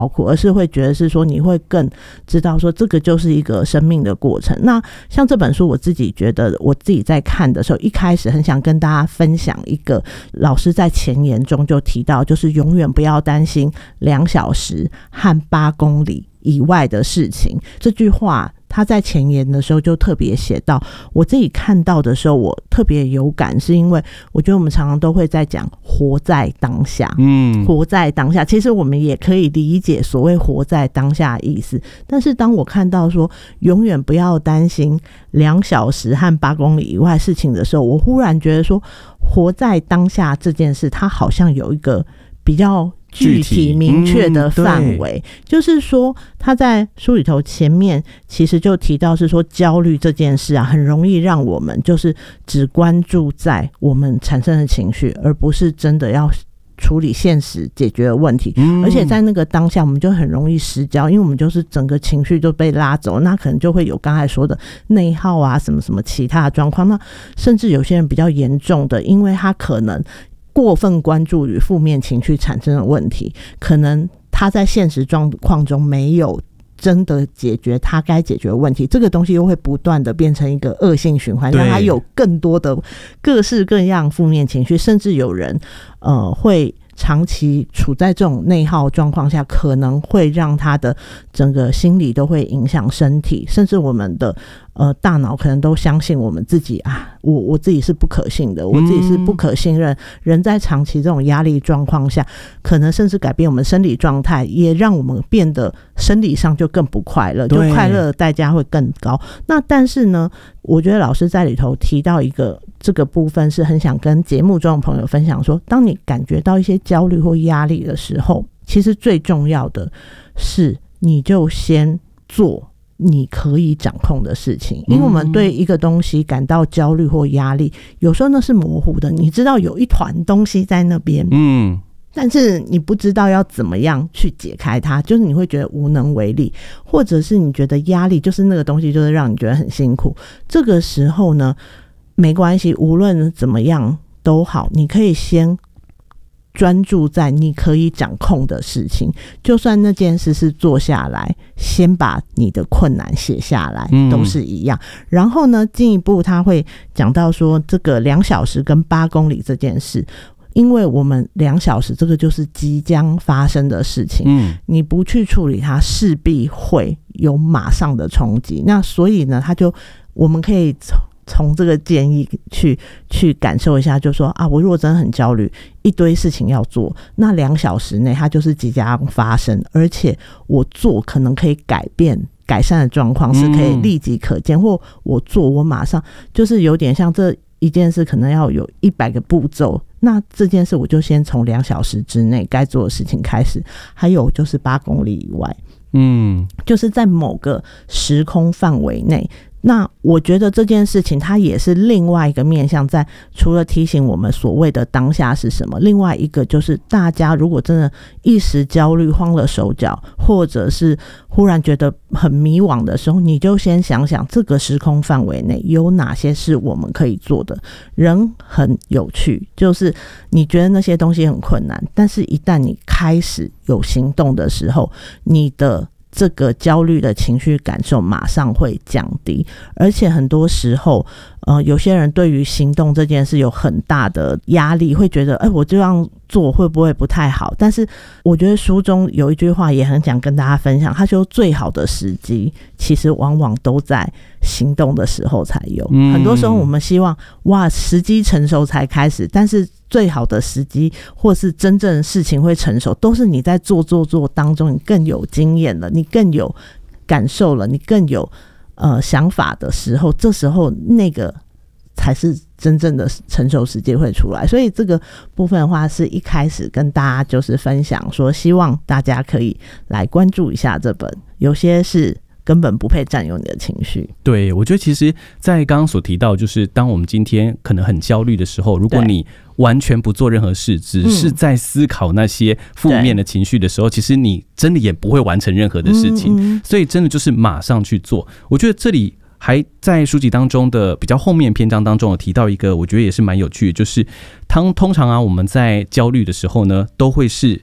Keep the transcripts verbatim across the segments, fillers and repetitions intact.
包括，而是会觉得是说你会更知道说这个就是一个生命的过程。那像这本书我自己觉得我自己在看的时候，一开始很想跟大家分享一个老师在前言中就提到，就是永远不要担心两小时和八公里以外的事情。这句话他在前言的时候就特别写到，我自己看到的时候我特别有感，是因为我觉得我们常常都会在讲活在当下，嗯，活在当下，其实我们也可以理解所谓活在当下的意思，但是当我看到说永远不要担心两小时和八公里以外事情的时候，我忽然觉得说活在当下这件事它好像有一个比较具体明确的范围、嗯、就是说他在书里头前面其实就提到是说焦虑这件事啊，很容易让我们就是只关注在我们产生的情绪，而不是真的要处理现实解决的问题、嗯、而且在那个当下我们就很容易失焦，因为我们就是整个情绪都被拉走，那可能就会有刚才说的内耗啊什么什么其他的状况。那甚至有些人比较严重的，因为他可能过分关注于负面情绪产生的问题，可能他在现实状况中没有真的解决他该解决的问题，这个东西又会不断的变成一个恶性循环，让他有更多的各式各样负面情绪，甚至有人呃会长期处在这种内耗状况下，可能会让他的整个心理都会影响身体，甚至我们的呃大脑可能都相信我们自己啊，我我自己是不可信的，我自己是不可信任、嗯、人在长期这种压力状况下，可能甚至改变我们生理状态，也让我们变得生理上就更不快乐，就快乐的代价会更高。那但是呢，我觉得老师在里头提到一个这个部分是很想跟节目中的朋友分享说，当你感觉到一些焦虑或压力的时候，其实最重要的是你就先做你可以掌控的事情。因为我们对一个东西感到焦虑或压力，有时候那是模糊的，你知道有一团东西在那边，嗯，但是你不知道要怎么样去解开它，就是你会觉得无能为力，或者是你觉得压力就是那个东西就是让你觉得很辛苦。这个时候呢，没关系，无论怎么样都好，你可以先专注在你可以掌控的事情，就算那件事是做下来，先把你的困难写下来、嗯、都是一样。然后呢，进一步他会讲到说这个两小时跟八公里这件事，因为我们两小时这个就是即将发生的事情、嗯、你不去处理它势必会有马上的冲击。那所以呢，他就我们可以从这个建议去去感受一下，就说啊，我如果真的很焦虑，一堆事情要做，那两小时内它就是即将发生，而且我做可能可以改变改善的状况是可以立即可见、嗯、或我做我马上就是有点像这一件事可能要有一百个步骤，那这件事我就先从两小时之内该做的事情开始。还有就是八公里以外，嗯，就是在某个时空范围内。那我觉得这件事情它也是另外一个面向，在除了提醒我们所谓的当下是什么，另外一个就是大家如果真的一时焦虑慌了手脚，或者是忽然觉得很迷惘的时候，你就先想想这个时空范围内有哪些是我们可以做的。人很有趣，就是你觉得那些东西很困难，但是一旦你开始有行动的时候，你的这个焦虑的情绪感受马上会降低。而且很多时候呃，有些人对于行动这件事有很大的压力，会觉得哎，我这样做会不会不太好。但是我觉得书中有一句话也很想跟大家分享，他说最好的时机其实往往都在行动的时候才有、嗯、很多时候我们希望哇时机成熟才开始，但是最好的时机或是真正事情会成熟，都是你在做做做当中，你更有经验了，你更有感受了，你更有呃想法的时候，这时候那个才是真正的成熟时机会出来。所以这个部分的话，是一开始跟大家就是分享说，希望大家可以来关注一下这本，有些是根本不配占有你的情绪。 对，我觉得其实在刚刚所提到，就是当我们今天可能很焦虑的时候，如果你完全不做任何事，只是在思考那些负面的情绪的时候、嗯、其实你真的也不会完成任何的事情、嗯嗯、所以真的就是马上去做。我觉得这里还在书籍当中的比较后面篇章当中有提到一个我觉得也是蛮有趣的，就是通通常啊我们在焦虑的时候呢，都会是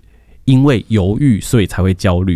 因为犹豫所以才会焦虑。